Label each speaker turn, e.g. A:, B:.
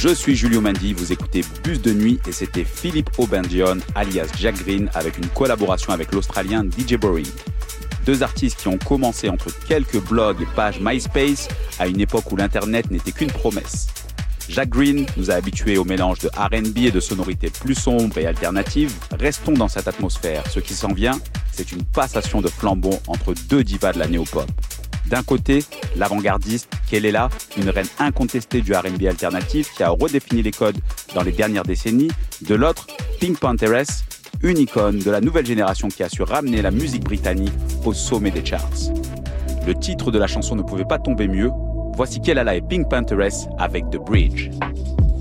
A: Je suis Julio Mandi, vous écoutez Bus de nuit et c'était Philippe Aubendion alias Jack Green avec une collaboration avec l'Australien DJ Boring. Deux artistes qui ont commencé entre quelques blogs et pages MySpace à une époque où l'internet n'était qu'une promesse. Jack Green nous a habitués au mélange de R&B et de sonorités plus sombres et alternatives. Restons dans cette atmosphère. Ce qui s'en vient, c'est une passation de flambeau entre deux divas de la néo-pop. D'un côté, l'avant-gardiste Kelela, une reine incontestée du R&B alternatif qui a redéfini les codes dans les dernières décennies. De l'autre, Pink Pantheress, une icône de la nouvelle génération qui a su ramener la musique britannique au sommet des charts. Le titre de la chanson ne pouvait pas tomber mieux. Voici Kelela et Pink Pantheress avec The Bridge.